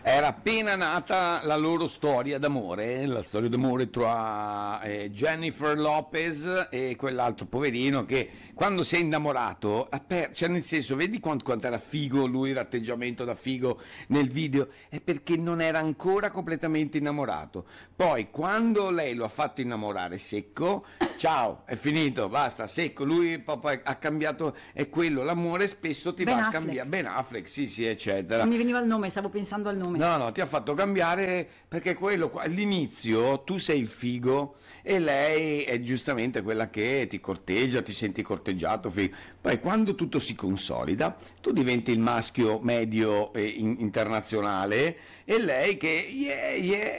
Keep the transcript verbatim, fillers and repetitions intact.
Era appena nata la loro storia d'amore, la storia d'amore tra eh, Jennifer Lopez e quell'altro poverino che quando si è innamorato, ha per- cioè nel senso, vedi quanto, quanto era figo lui, l'atteggiamento da figo nel video, è perché non era ancora completamente innamorato. Poi quando lei lo ha fatto innamorare secco, ciao, è finito, basta, secco, lui proprio ha cambiato, è quello, l'amore spesso ti Ben va a Affleck. cambiare, Ben Affleck, sì sì, eccetera. Non mi veniva il nome, stavo pensando al nome. No, no, ti ha fatto cambiare perché quello qua- all'inizio tu sei il figo e lei è giustamente quella che ti corteggia, ti senti corteggiato, figo. Poi quando tutto si consolida, tu diventi il maschio medio eh, in- internazionale e lei che yeah, yeah,